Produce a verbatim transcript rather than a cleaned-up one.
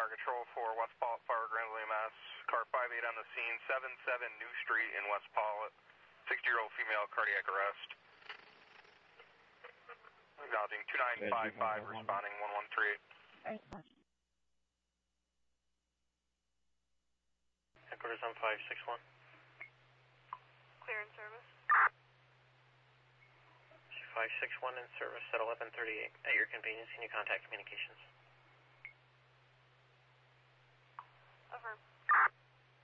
Fire Control for West Pollitt Fire, Granville E M S. Car five eight on the scene, seven seven New Street in West Pollitt. sixty-year-old female, cardiac arrest. Acknowledging two nine five five, responding one one three eight. Headquarters on five six one. Clear in service. five six one in service at eleven thirty-eight. At your convenience, can you contact communications? Affirm.